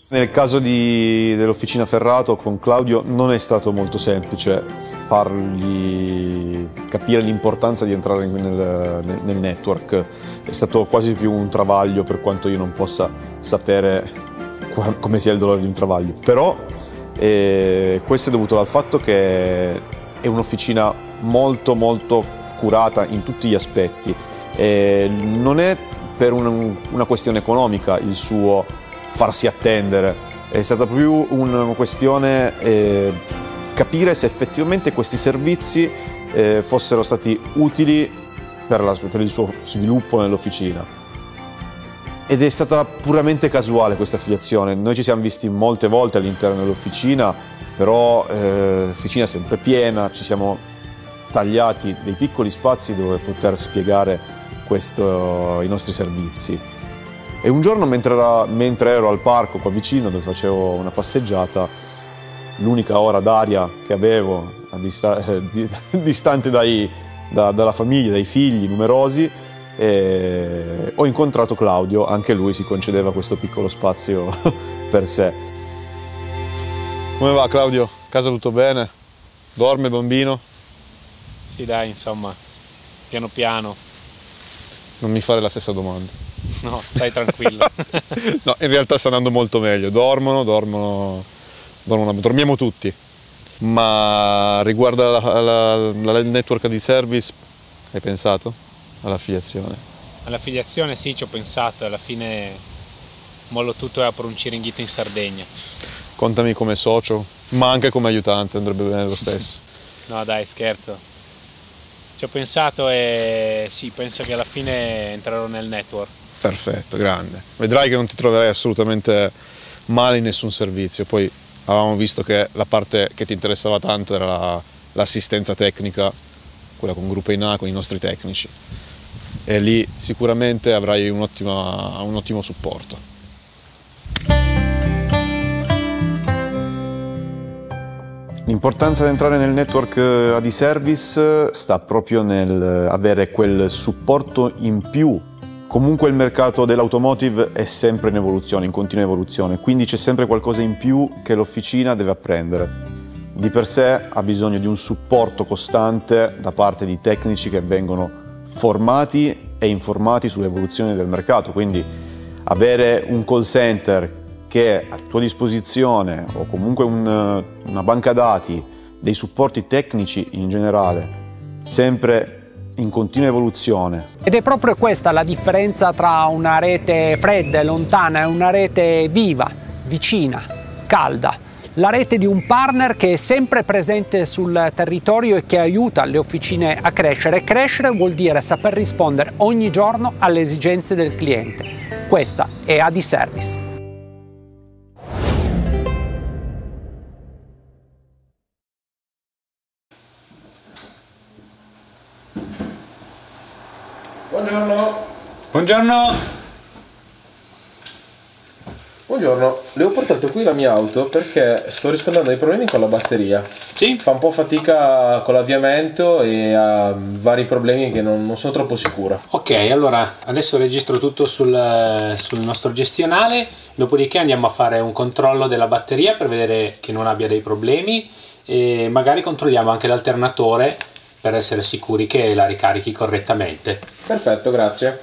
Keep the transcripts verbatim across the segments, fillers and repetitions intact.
Nel caso dell'Officina Ferrato con Claudio non è stato molto semplice fargli capire l'importanza di entrare nel, nel network. È stato quasi più un travaglio, per quanto io non possa sapere come sia il dolore di un travaglio. Però eh, questo è dovuto al fatto che è un'officina molto molto curata in tutti gli aspetti. E non è per un, una questione economica il suo farsi attendere, è stata più una questione eh, capire se effettivamente questi servizi eh, fossero stati utili per, la, per il suo sviluppo nell'officina. Ed è stata puramente casuale questa affiliazione. Noi ci siamo visti molte volte all'interno dell'officina, però eh, l'officina è sempre piena, ci siamo tagliati dei piccoli spazi dove poter spiegare questo, i nostri servizi. E un giorno mentre, era, mentre ero al parco qua vicino dove facevo una passeggiata, l'unica ora d'aria che avevo a dista eh, distante dai, da, dalla famiglia, dai figli numerosi, eh, ho incontrato Claudio. Anche lui si concedeva questo piccolo spazio per sé. Come va Claudio? Casa tutto bene? Dorme il bambino? Sì dai, insomma, piano piano. Non mi fare la stessa domanda. No, stai tranquillo. No, in realtà sta andando molto meglio, dormono, dormono, dormono dormiamo tutti. Ma riguardo al network di service, hai pensato all'affiliazione? All'affiliazione sì, ci ho pensato, alla fine mollo tutto e apro un Ciringhito in Sardegna. Contami come socio, ma anche come aiutante, andrebbe bene lo stesso. No dai, scherzo. Ci ho pensato e sì, penso che alla fine entrerò nel network. Perfetto, grande. Vedrai che non ti troverai assolutamente male in nessun servizio. Poi avevamo visto che la parte che ti interessava tanto era l'assistenza la, tecnica, quella con Gruppo Inà, con i nostri tecnici. E lì sicuramente avrai un, ottima, un ottimo supporto. L'importanza di entrare nel network Adiservice sta proprio nel avere quel supporto in più. Comunque il mercato dell'automotive è sempre in evoluzione, in continua evoluzione, quindi c'è sempre qualcosa in più che l'officina deve apprendere. Di per sé ha bisogno di un supporto costante da parte di tecnici che vengono formati e informati sull'evoluzione del mercato, quindi avere un call center che è a tua disposizione o comunque un, una banca dati, dei supporti tecnici in generale, sempre in continua evoluzione. Ed è proprio questa la differenza tra una rete fredda e lontana e una rete viva, vicina, calda. La rete di un partner che è sempre presente sul territorio e che aiuta le officine a crescere. Crescere vuol dire saper rispondere ogni giorno alle esigenze del cliente. Questa è Adiservice. Buongiorno. Buongiorno. Buongiorno, le ho portato qui la mia auto perché sto riscontrando dei problemi con la batteria. Sì? Fa un po' fatica con l'avviamento e ha vari problemi che non, non sono troppo sicura. Ok, allora adesso registro tutto sul, sul nostro gestionale, dopodiché andiamo a fare un controllo della batteria per vedere che non abbia dei problemi e magari controlliamo anche l'alternatore per essere sicuri che la ricarichi correttamente. Perfetto, grazie.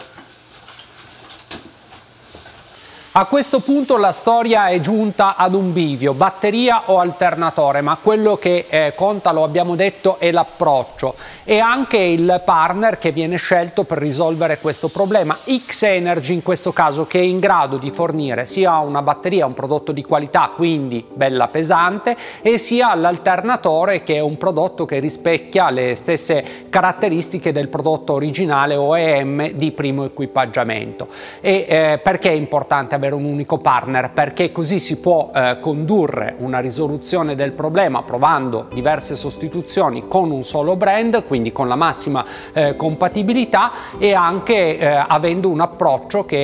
A questo punto la storia è giunta ad un bivio, batteria o alternatore, ma quello che eh, conta, lo abbiamo detto, è l'approccio e anche il partner che viene scelto per risolvere questo problema. X-Energy in questo caso, che è in grado di fornire sia una batteria, un prodotto di qualità, quindi bella pesante, e sia l'alternatore, che è un prodotto che rispecchia le stesse caratteristiche del prodotto originale O E M di primo equipaggiamento. E eh, perché è importante avere un unico partner? Perché così si può eh, condurre una risoluzione del problema provando diverse sostituzioni con un solo brand, quindi con la massima eh, compatibilità, e anche eh, avendo un approccio che